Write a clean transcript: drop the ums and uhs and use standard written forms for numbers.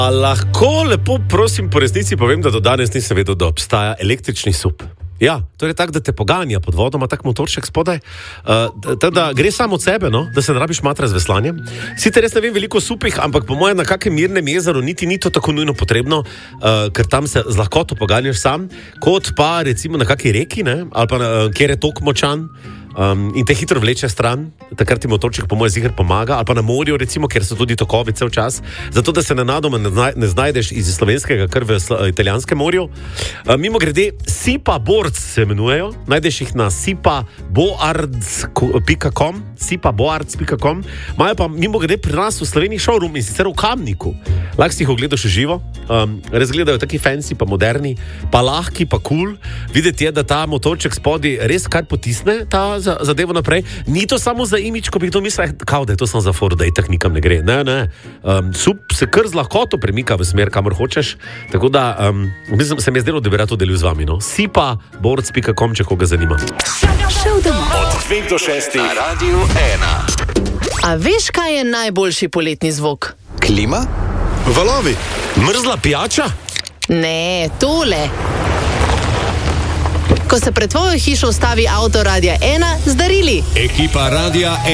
Lahko lepo prosim po resnici povem, da do danes nisem vedel, da obstaja električni sup. Ja, to je tako, da te poganja pod vodom, tak motorček spodaj. Da gre samo od sebe, no? Da se ne rabiš matra z veslanjem. Sicer res ne vem veliko o supih, ampak po mojem na kakem mirnem jezeru niti ni to tako nujno potrebno, ker tam se z lahkoto poganjaš sam, kot pa recimo na kaki reki, ne? Ali pa kjer je tok močan. In te hitro vleče stran, takrat ti motorček po mojem ziher pomaga, ali pa na morju recimo, ker so tudi tokovi cel čas, zato da se nenadoma ne znajdeš iz slovenskega kar v italijanskem morju. Mimo grede, sipaboards se imenujejo, najdeš jih na sipaboards.com, imajo pa mimo grede pri nas v Sloveniji showroom in sicer v Kamniku. Lahko si jih ogledaš v živo, res gledajo taki fancy pa moderni, pa lahki pa cool. Videti je, da ta motorček spodaj res kar potisne ta zadevo naprej. Ni to samo za imidž, ko bi kdo mislil, kao da je to samo za for, da itak nikam ne gre. Ne. Sup se kar z lahkoto premika v smer, kamor hočeš. Tako da, mislim, se mi je zdelo, da bi rad to delil z vami. No? sipaboards.com, če koga zanima. Šel domov. Od 2 do 6 na Radiu 1. A veš, kaj je najboljši poletni zvok? Klima? Valovi? Mrzla pijača? Ne, tole. Ko se pred tvojo hišo ustavi avto Radia 1 z darili. Ekipa Radia 1.